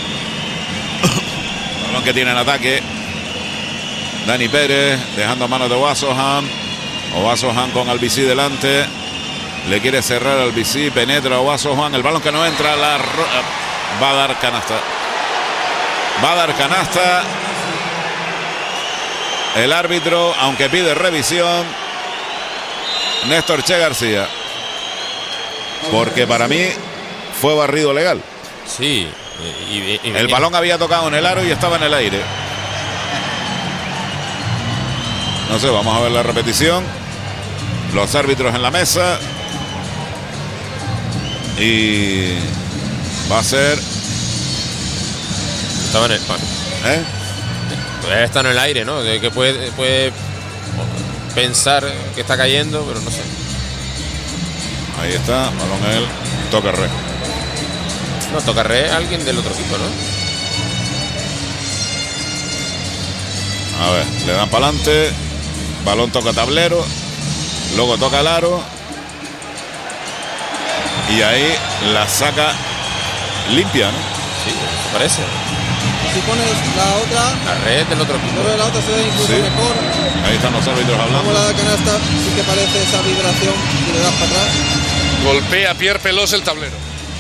Balón que tiene en ataque. Dani Pérez dejando a manos de Ovasohan. Ovasohan con Albicí delante. Le quiere cerrar al Albicí, penetra Ovaso Juan, el balón que no entra, va a dar canasta. Va a dar canasta. El árbitro, aunque pide revisión, Néstor Che García. Porque para mí fue barrido legal. Sí. El balón había tocado en el aro y estaba en el aire. No sé, vamos a ver la repetición. Los árbitros en la mesa. Y va a ser. Estaba en el. Está en el aire, ¿no? Que puede pensar que está cayendo, pero no sé. Ahí está, balón él. Toca re. No, toca re alguien del otro equipo, ¿no? A ver, le dan para adelante. Balón toca tablero. Luego toca el aro. Y ahí la saca limpia, ¿no? Sí, parece. Si pones la otra, la red del otro equipo. Pero la otra se ve incluso mejor. Ahí están los árbitros hablando. Vamos a la canasta, sí que parece esa vibración y le das para atrás. Golpea Pierre Pelós el tablero.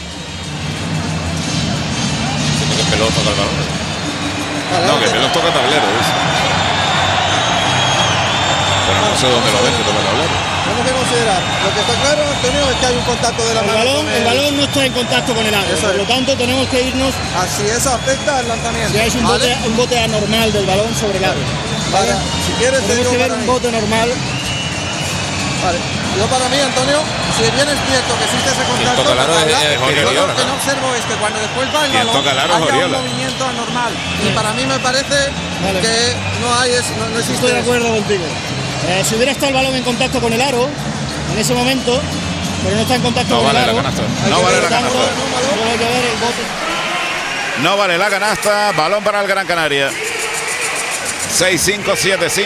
Siento que Pelós toca el balón. No, que Pelós toca tablero, dice. Pero no sé dónde lo ven que toca el tablero. Tenemos que considerar, lo que está claro, Antonio, es que hay un contacto de la mano. El balón no está en contacto con el aro, por lo tanto tenemos que irnos. Así eso afecta al lanzamiento. Si es un bote anormal del balón sobre el aro. Vale. Si quieres, tenemos que ver un bote normal. Vale. Yo para mí, Antonio, si bien es cierto que existe ese contacto, lo que no observo es que cuando después va el balón haya un movimiento anormal. Y para mí me parece que no existe. Estoy de acuerdo contigo. Si hubiera estado el balón en contacto con el aro, en ese momento, pero no está en contacto con el aro. No vale la canasta. Hay que ver el bote. No vale la canasta. Balón para el Gran Canaria. 6-5, 7-5.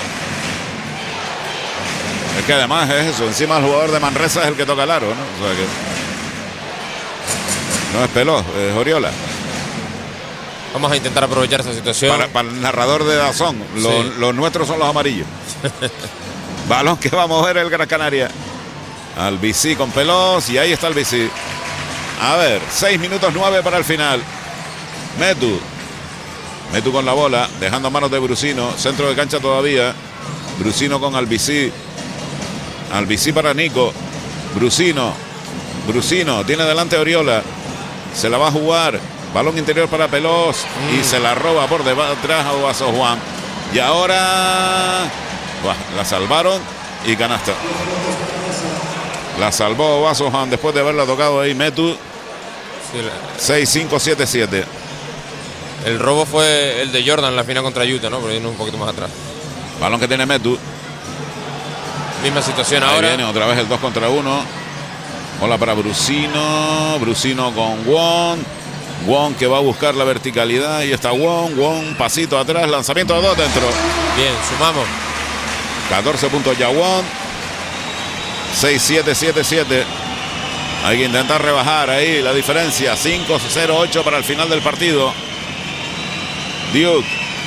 Es que además es eso. Encima el jugador de Manresa es el que toca el aro, ¿no? O sea que no es Pelós, es Oriola. Vamos a intentar aprovechar esta situación. Para el narrador de Dazón, los nuestros son los amarillos. Balón que va a mover el Gran Canaria. Albicí con Pelós y ahí está Albicí. A ver, 6 minutos 9 para el final. Metu con la bola, dejando a manos de Brusino. Centro de cancha todavía. Brusino con Albicí. Albicí para Nico. Brusino tiene delante Oriola. Se la va a jugar. Balón interior para Pelós. Y se la roba por detrás a Ovaso Juan. Y ahora la salvaron y canasta. La salvó Ovaso Juan después de haberla tocado ahí Metu. 6-5, 7-7. El robo fue el de Jordan en la final contra Utah, ¿no? Pero un poquito más atrás. Balón que tiene Metu. Misma situación ahí ahora. Viene otra vez el 2 contra 1. Bola para Brusino. Brusino con Wong. Wong que va a buscar la verticalidad. Y está Wong. Wong, pasito atrás. Lanzamiento de 2 dentro. Bien, sumamos. 14 puntos ya Wong. 6-7, 7-7. Hay que intentar rebajar ahí la diferencia. 5-0-8 para el final del partido. Duke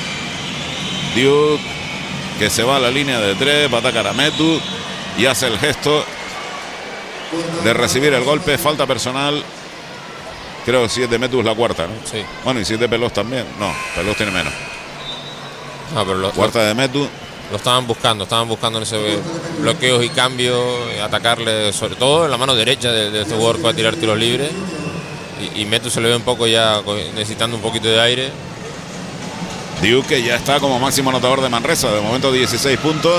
que se va a la línea de 3. Va a atacar a Metu. Y hace el gesto de recibir el golpe. Falta personal. Creo que si es de Metu es la cuarta, ¿no? Sí. Bueno, y si es de Pelós también. No, Pelós tiene menos. No, pero cuarta de Metu. Lo estaban buscando en ese bloqueos y cambios, atacarle sobre todo en la mano derecha de este jugador que va a tirar tiros libres. Y Metu se le ve un poco ya necesitando un poquito de aire. Duke que ya está como máximo anotador de Manresa, de momento 16 puntos.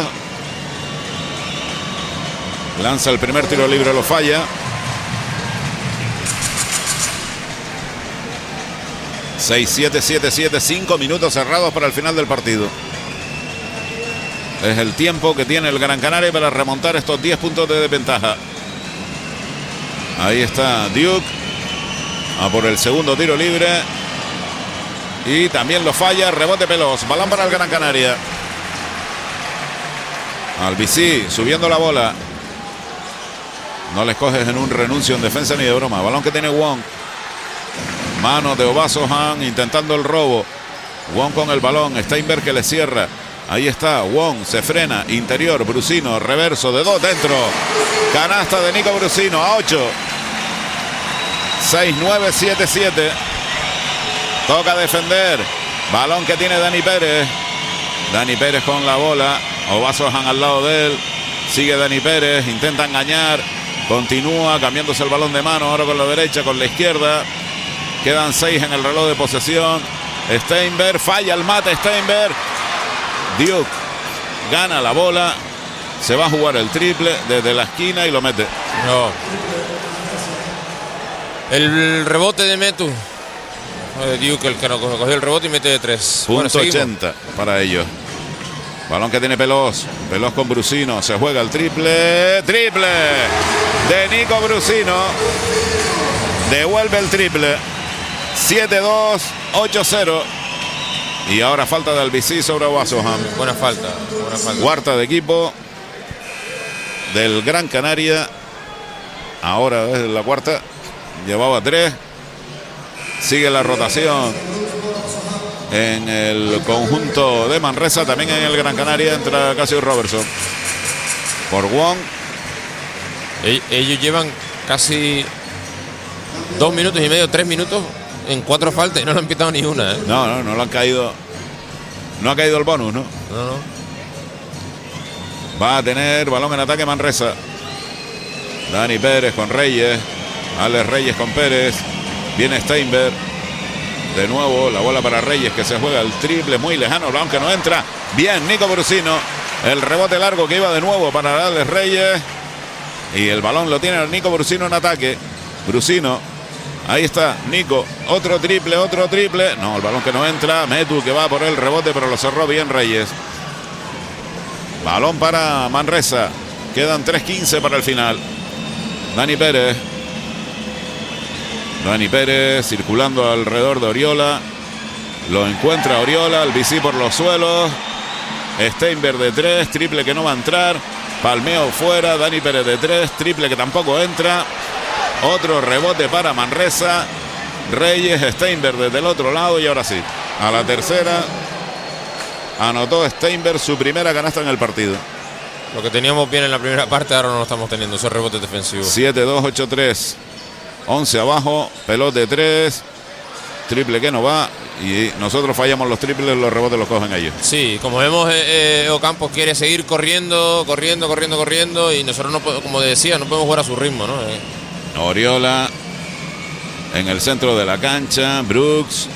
Lanza el primer tiro libre, lo falla. 6-7, 7-7, 5 minutos cerrados para el final del partido. Es el tiempo que tiene el Gran Canaria para remontar estos 10 puntos de desventaja. Ahí está Duke. A por el segundo tiro libre. Y también lo falla. Rebote Pelós. Balón para el Gran Canaria. Albicí subiendo la bola. No les coges en un renuncio en defensa ni de broma. Balón que tiene Wong. Mano de Ovaso Han intentando el robo. Wong con el balón. Steinberg que le cierra. Ahí está Wong. Se frena. Interior. Brusino. Reverso de 2 dentro. Canasta de Nico Brusino a 8. 6-9, 7-7. Toca defender. Balón que tiene Dani Pérez. Dani Pérez con la bola. Ovaso Han al lado de él. Sigue Dani Pérez. Intenta engañar. Continúa cambiándose el balón de mano. Ahora con la derecha, con la izquierda. Quedan 6 en el reloj de posesión. Steinberg. Falla el mate Steinberg. Duke gana la bola. Se va a jugar el triple desde la esquina y lo mete. No. El rebote de Metu. Duke el que no cogió el rebote y mete de 3. Punto bueno, 80 para ellos. Balón que tiene Pelós. Pelós con Brusino. Se juega el triple. Triple de Nico Brusino. Devuelve el triple. 7-2, 8-0. Y ahora falta de Albicí sobre Ovaso Han. Buena falta. Cuarta de equipo del Gran Canaria. Ahora es la cuarta. Llevaba 3. Sigue la rotación en el conjunto de Manresa. También en el Gran Canaria entra Cassius Robertson por Wong. Ellos llevan casi 2 minutos y medio, 3 minutos en 4 faltas y no le han pitado ni una, ¿eh? No le han caído. No ha caído el bonus, ¿no? No. Va a tener balón en ataque Manresa. Dani Pérez con Reyes. Alex Reyes con Pérez. Viene Steinberg. De nuevo la bola para Reyes que se juega el triple muy lejano. Balón que no entra. Bien, Nico Brusino. El rebote largo que iba de nuevo para Alex Reyes. Y el balón lo tiene Nico Brusino en ataque. Brusino. Ahí está Nico. Otro triple. No, el balón que no entra. Metu que va por el rebote, pero lo cerró bien Reyes. Balón para Manresa, Quedan 3:15 para el final. Dani Pérez circulando alrededor de Oriola. Lo encuentra Oriola, Albici por los suelos. Steinberg de 3, triple que no va a entrar. Palmeo fuera, Dani Pérez de 3, triple que tampoco entra. Otro rebote para Manresa. Reyes, Steinberg desde el otro lado y ahora sí, a la tercera anotó Steinberg su primera canasta en el partido. Lo que teníamos bien en la primera parte ahora no lo estamos teniendo, esos rebotes defensivos. 7-2, 8-3, 11 abajo, pelota de 3, triple que no va y nosotros fallamos los triples, los rebotes los cogen ellos. Sí, como vemos, Ocampos quiere seguir corriendo y nosotros, no, como decía, no podemos jugar a su ritmo, ¿no? Oriola en el centro de la cancha. Brooks,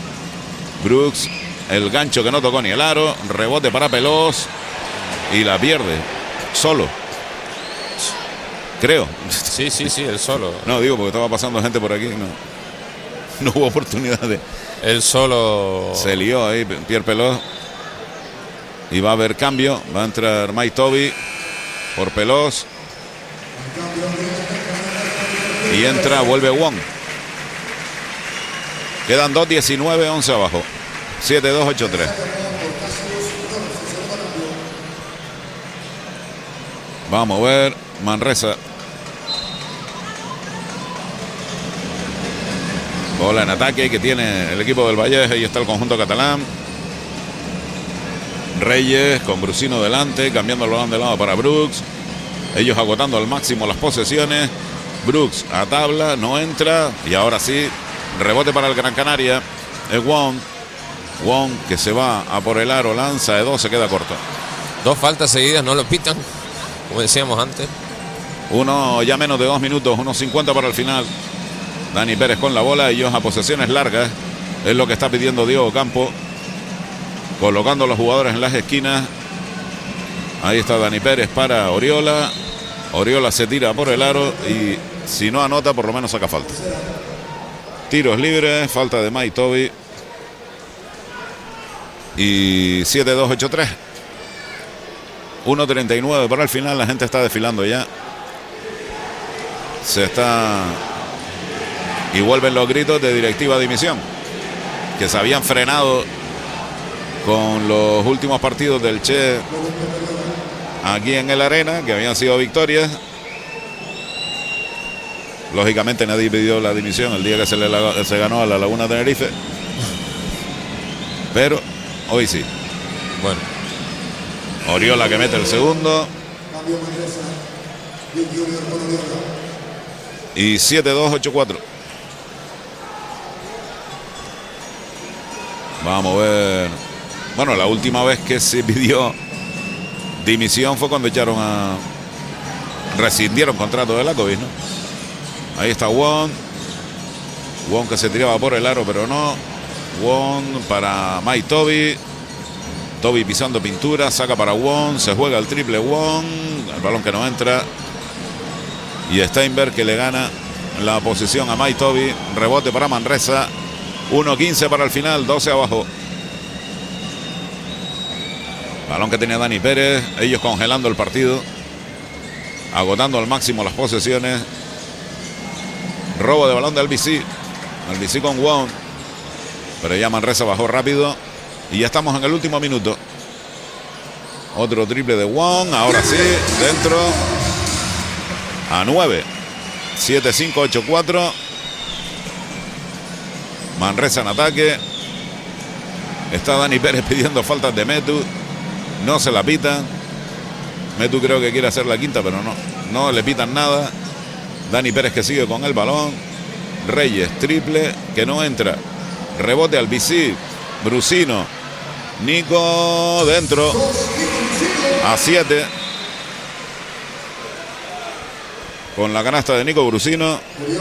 el gancho que no tocó ni el aro. Rebote para Pelós y la pierde solo, creo. Sí, él solo. No, digo porque estaba pasando gente por aquí. No hubo oportunidad de... Él solo... Se lió ahí Pierre Pelós. Y va a haber cambio. Va a entrar Mike Toby por Pelós. Y entra, vuelve Wong. Quedan 2:19, 11 abajo. 7-2, 8-3. Vamos a ver. Manresa. Bola en ataque que tiene el equipo del Valle. Ahí está el conjunto catalán. Reyes con Brusino delante. Cambiando el balón de lado para Brooks. Ellos agotando al máximo las posesiones. Brooks a tabla, no entra. Y ahora sí, rebote para el Gran Canaria. Es Wong que se va a por el aro, lanza de 2, se queda corto. 2 faltas seguidas, no lo pitan, como decíamos antes. Ya menos de 2 minutos, 1:50 para el final. Dani Pérez con la bola, ellos a posesiones largas. Es lo que está pidiendo Diego Campo. Colocando a los jugadores en las esquinas. Ahí está Dani Pérez para Oriola. Oriola se tira por el aro y si no anota, por lo menos saca falta. Tiros libres, falta de Mike Toby. Y 7-2, 8-3. 1:39 para el final, la gente está desfilando ya. Y vuelven los gritos de directiva de dimisión, que se habían frenado con los últimos partidos del Che aquí en el Arena, que habían sido victorias. Lógicamente nadie pidió la dimisión el día que se ganó a la Laguna Tenerife, pero hoy sí. Bueno, Oriola que mete el segundo. Y 7-2, 8-4. Vamos a ver. Bueno, la última vez que se pidió dimisión fue cuando rescindieron contrato de Lakovic, ¿no? Ahí está Wong que se tiraba por el aro, pero no. Wong para Mike Toby pisando pintura, saca para Wong, se juega el triple Wong, el balón que no entra. Y Steinberg que le gana la posición a Mike Toby. Rebote para Manresa. 1:15 para el final, 12 abajo. Balón que tenía Dani Pérez. Ellos congelando el partido, agotando al máximo las posesiones. Robo de balón de Albici con Wong, pero ya Manresa bajó rápido. Y ya estamos en el último minuto. Otro triple de Wong, ahora sí, dentro. A 9. 7-5, 8-4. Manresa en ataque. Está Dani Pérez pidiendo faltas de Metu. No se la pitan. Metu creo que quiere hacer la quinta, pero no le pitan nada. Dani Pérez que sigue con el balón. Reyes, triple que no entra. Rebote al BC. Brusino. Nico dentro. A 7. Con la canasta de Nico Brusino.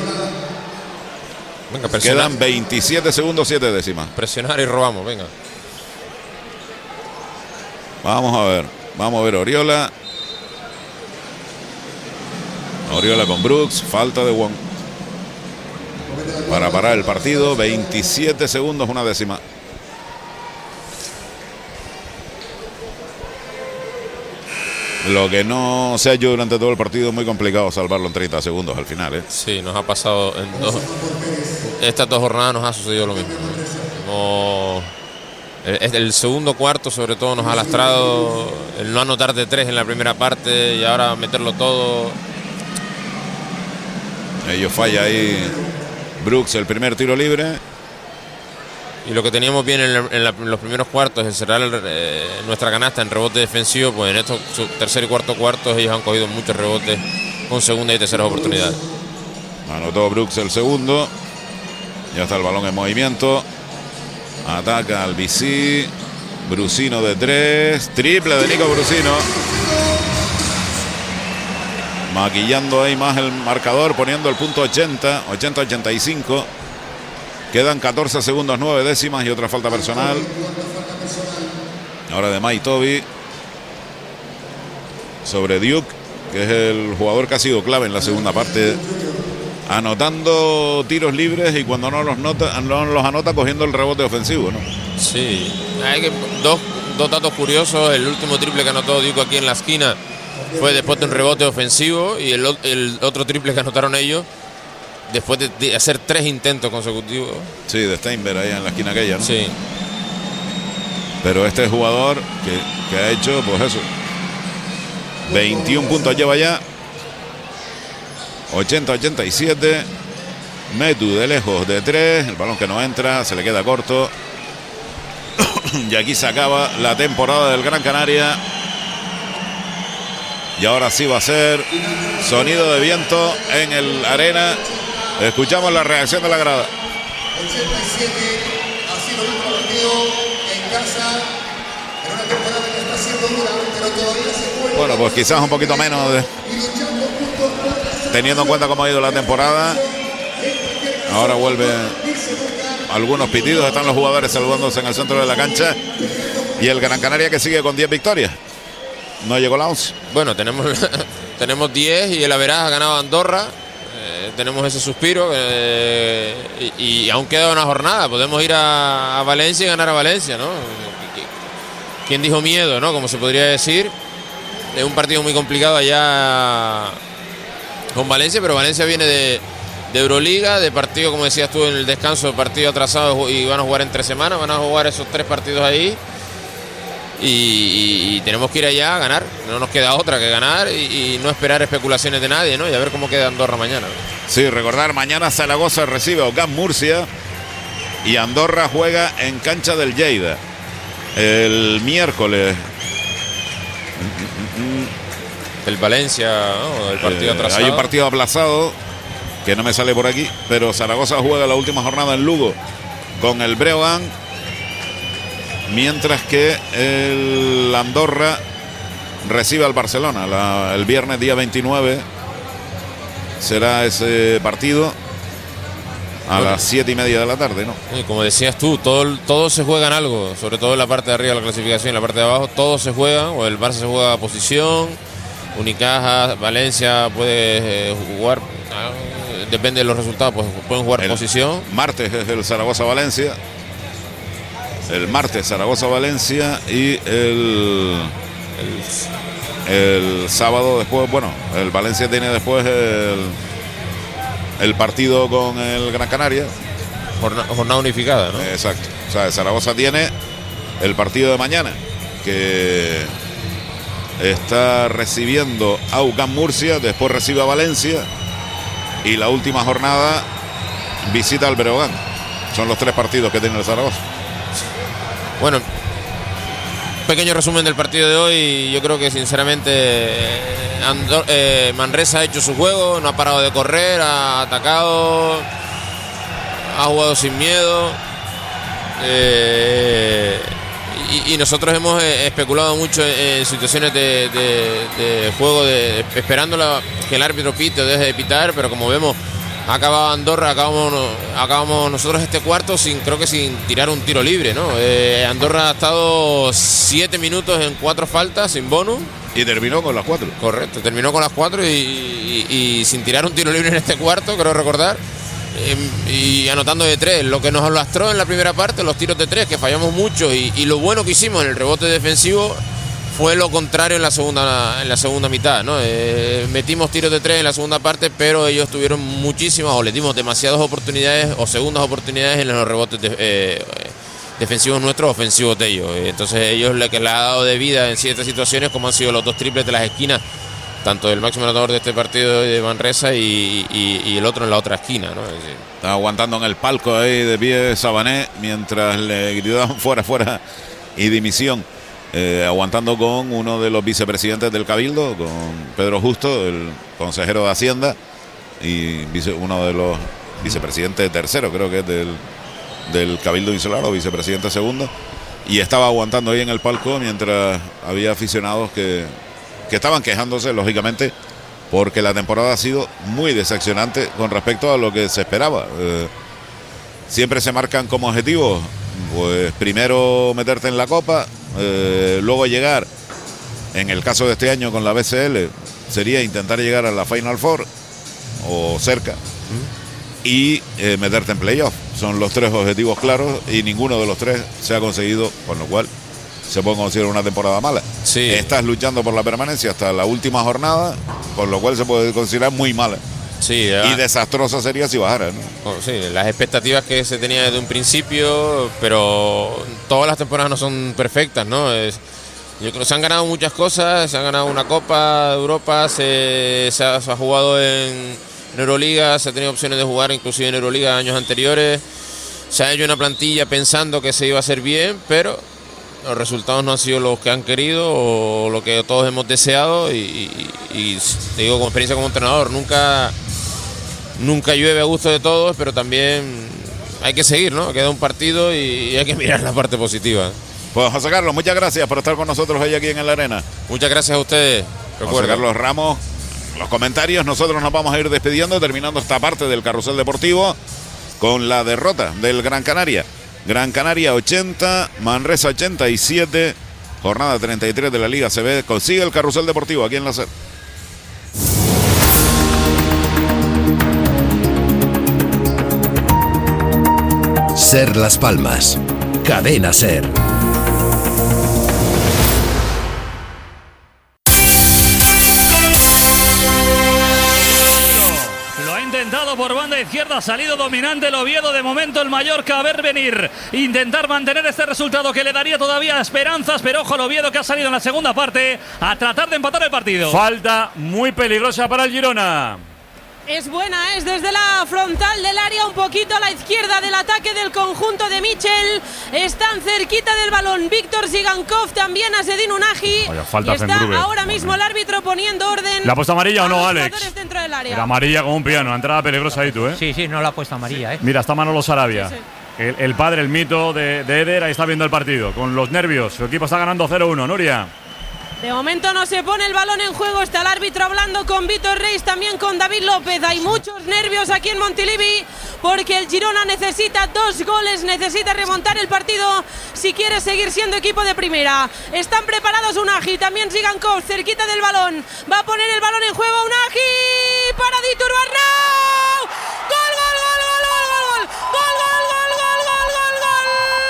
Venga, presionar. Quedan 27 segundos, 7 décimas. Presionar y robamos, venga. Vamos a ver Oriola. Oriola con Brooks. Falta de Wong para parar el partido. 27 segundos, 1 décima. Lo que no se ha hecho durante todo el partido es muy complicado salvarlo en 30 segundos al final, ¿eh? Sí, nos ha pasado estas 2 jornadas nos ha sucedido lo mismo. El segundo cuarto sobre todo nos ha lastrado el no anotar de 3 en la primera parte y ahora meterlo todo. Ellos falla ahí Brooks el primer tiro libre. Y lo que teníamos bien en los primeros cuartos, en cerrar nuestra canasta en rebote defensivo, pues en estos tercer y cuarto cuartos ellos han cogido muchos rebotes con segunda y tercera oportunidades. Anotó Brooks el segundo. Ya está el balón en movimiento. Ataca al BC. Brusino de 3. Triple de Nico Brusino. Maquillando ahí más el marcador, poniendo el punto 80-85. Quedan 14 segundos 9 décimas y otra falta personal. Ahora de Mike Toby sobre Duke, que es el jugador que ha sido clave en la segunda parte, anotando tiros libres y cuando no los anota cogiendo el rebote ofensivo, ¿no? Sí, hay dos datos curiosos. El último triple que anotó Duke aquí en la esquina fue después de un rebote ofensivo, y el otro triple que anotaron ellos después de hacer 3 intentos consecutivos. Sí, de Steinberg ahí en la esquina aquella, ¿no? Sí. Pero este jugador que ha hecho, pues eso, 21 puntos lleva ya. 80-87. Metu de lejos de 3. El balón que no entra, se le queda corto. Y aquí se acaba la temporada del Gran Canaria. Y ahora sí va a ser sonido de viento en el arena. Escuchamos la reacción de la grada. 87 ha sido el último partido en casa en una temporada que está siendo dura, pero todavía se puede. Bueno, pues quizás un poquito menos teniendo en cuenta cómo ha ido la temporada. Ahora vuelven algunos pitidos, están los jugadores saludándose en el centro de la cancha. Y el Gran Canaria que sigue con 10 victorias. No llegó la 11. Bueno, tenemos 10 y el Averaz ha ganado a Andorra. Tenemos ese suspiro y aún queda una jornada. Podemos ir a Valencia y ganar a Valencia, ¿no? ¿Quién dijo miedo, no? Como se podría decir. Es un partido muy complicado allá con Valencia, pero Valencia viene de Euroliga, de partido, como decías tú, en el descanso, de partido atrasado, y van a jugar en 3 semanas. Van a jugar esos 3 partidos ahí. Y tenemos que ir allá a ganar. No nos queda otra que ganar y no esperar especulaciones de nadie, ¿no? Y a ver cómo queda Andorra mañana. Sí, recordar, mañana Zaragoza recibe a UCAM Murcia y Andorra juega en cancha del Lleida. El miércoles el Valencia, ¿no? El partido atrasado. Hay un partido aplazado que no me sale por aquí, pero Zaragoza juega la última jornada en Lugo con el Breogán. Mientras que el Andorra recibe al Barcelona. El viernes día 29 será ese partido a las 7:30 de la tarde, ¿no? Sí, como decías tú, todo se juega en algo, sobre todo en la parte de arriba de la clasificación, en la parte de abajo, todo se juega. O el Barça se juega a posición, Unicaja, Valencia puede jugar, depende de los resultados, pues pueden jugar posición. Martes es el Zaragoza-Valencia. El martes Zaragoza-Valencia y el sábado después, bueno, el Valencia tiene después el partido con el Gran Canaria. Jornada unificada, ¿no? Exacto. O sea, Zaragoza tiene el partido de mañana, que está recibiendo a UCAM Murcia, después recibe a Valencia y la última jornada visita al Breogán. Son los 3 partidos que tiene el Zaragoza. Bueno, pequeño resumen del partido de hoy. Yo creo que sinceramente Manresa ha hecho su juego, no ha parado de correr, ha atacado, ha jugado sin miedo, y nosotros hemos especulado mucho en situaciones de juego, esperando que el árbitro pite o deje de pitar, pero como vemos, ha acabado Andorra, acabamos nosotros este cuarto sin tirar un tiro libre, ¿no? Andorra ha estado 7 minutos en 4 faltas, sin bonus. Y terminó con las 4. Correcto, terminó con las 4 y sin tirar un tiro libre en este cuarto, creo recordar. Y anotando de 3, lo que nos lastró en la primera parte, los tiros de 3, que fallamos mucho, y lo bueno que hicimos en el rebote defensivo fue lo contrario en la segunda mitad, ¿no? Metimos tiros de 3 en la segunda parte, pero ellos tuvieron muchísimas, o les dimos demasiadas oportunidades o segundas oportunidades en los rebotes defensivos nuestros, ofensivos de ellos. Entonces ellos lo que les ha dado de vida en ciertas situaciones, como han sido los 2 triples de las esquinas, tanto del máximo anotador de este partido de Manresa y el otro en la otra esquina, ¿no? Está aguantando en el palco ahí de pie Sabané mientras le gritaban fuera y dimisión. Aguantando con uno de los vicepresidentes del Cabildo, con Pedro Justo, el consejero de Hacienda, y uno de los vicepresidentes tercero, creo que es del Cabildo Insular, o vicepresidente segundo, y estaba aguantando ahí en el palco mientras había aficionados que estaban quejándose, lógicamente, porque la temporada ha sido muy decepcionante con respecto a lo que se esperaba. Siempre se marcan como objetivos, pues primero meterte en la Copa, luego llegar, en el caso de este año con la BCL, sería intentar llegar a la Final Four o cerca y meterte en playoff. Son los 3 objetivos claros y ninguno de los 3 se ha conseguido, con lo cual se puede considerar una temporada mala. Sí. Estás luchando por la permanencia hasta la última jornada, con lo cual se puede considerar muy mala. Sí, y desastrosa sería si bajara, ¿no? Sí, las expectativas que se tenía desde un principio, pero todas las temporadas no son perfectas, ¿no? Yo creo que se han ganado muchas cosas, se han ganado una Copa de Europa, se ha jugado en Euroliga, se ha tenido opciones de jugar inclusive en Euroliga años anteriores, se ha hecho una plantilla pensando que se iba a hacer bien, pero los resultados no han sido los que han querido o lo que todos hemos deseado y te digo, con experiencia como entrenador, nunca llueve a gusto de todos, pero también hay que seguir, ¿no? Queda un partido y hay que mirar la parte positiva. Pues José Carlos, muchas gracias por estar con nosotros hoy aquí en la arena. Muchas gracias a ustedes. José Carlos Ramos, los comentarios. Nosotros nos vamos a ir despidiendo, terminando esta parte del carrusel deportivo con la derrota del Gran Canaria. Gran Canaria 80, Manresa 87, jornada 33 de la Liga CB. Consigue el carrusel deportivo aquí en la SER. SER Las Palmas, Cadena SER. Por banda izquierda, ha salido dominante el Oviedo, de momento el Mallorca a ver venir, intentar mantener este resultado que le daría todavía esperanzas, pero ojo el Oviedo que ha salido en la segunda parte a tratar de empatar el partido. Falta muy peligrosa para el Girona. Es buena, es desde la frontal del área, un poquito a la izquierda del ataque del conjunto de Michel. Están cerquita del balón Víctor Zigankov, también a Sedin Unahi. Falta y está ahora mismo el árbitro poniendo orden. ¿La ha puesto amarilla o no, Alex? Dentro del área. Era amarilla como un piano, entrada peligrosa ahí tú, ¿eh? Sí, no la ha puesto amarilla, ¿eh? Mira, está Manolo Sarabia. Sí. El padre, el mito de Eder, ahí está viendo el partido. Con los nervios, su equipo está ganando 0-1, Nuria. De momento no se pone el balón en juego, está el árbitro hablando con Víctor Reis, también con David López. Hay muchos nervios aquí en Montilivi porque el Girona necesita 2 goles, necesita remontar el partido si quiere seguir siendo equipo de primera. Están preparados Unahi, también Zigankov, cerquita del balón. Va a poner el balón en juego Unahi para Ditur Arnau. ¡Gol, gol, gol, gol, gol, gol! ¡Gol, gol, gol, gol, gol, gol, gol!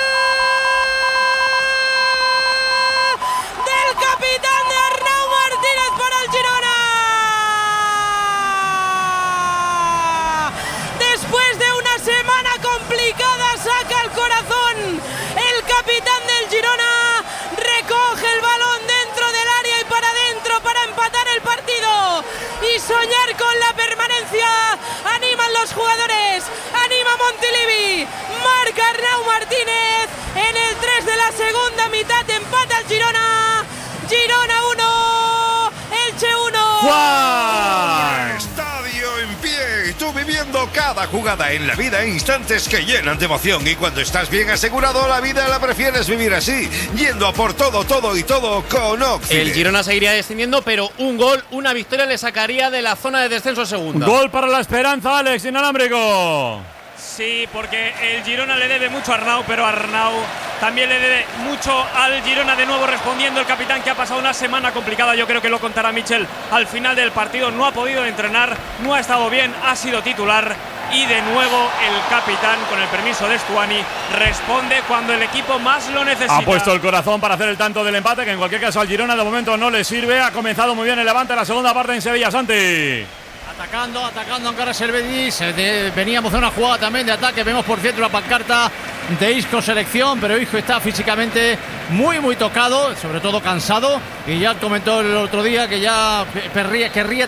Del capitán de Arnau Martínez para el Girona. Después de una semana complicada saca el corazón. El capitán del Girona recoge el balón dentro del área y para adentro para empatar el partido y soñar con la permanencia. Animan los jugadores, anima Montilivi, marca Arnau Martínez en el 3 de la segunda mitad, empata el Girona. Girona 1, Elche 1. ¡Juan! Estadio en pie, y tú viviendo cada jugada en la vida, instantes que llenan de emoción, y cuando estás bien asegurado la vida la prefieres vivir así, yendo a por todo con Oxide. El Girona seguiría descendiendo, pero un gol, una victoria le sacaría de la zona de descenso segunda. Gol para la Esperanza, Alex, inalámbrico. Sí, porque el Girona le debe mucho a Arnau, pero Arnau también le debe mucho al Girona. De nuevo respondiendo el capitán, que ha pasado una semana complicada. Yo creo que lo contará Michel al final del partido. No ha podido entrenar, no ha estado bien, ha sido titular y de nuevo el capitán, con el permiso de Stuani, responde cuando el equipo más lo necesita. Ha puesto el corazón para hacer el tanto del empate, que en cualquier caso al Girona de momento no le sirve. Ha comenzado muy bien el Levante en la segunda parte en Sevilla, Santi. Atacando Ankara Servedis. Veníamos de una jugada también de ataque. Vemos por cierto la pancarta de Isco selección, pero Isco está físicamente muy tocado, sobre todo cansado, y ya comentó el otro día que ya querría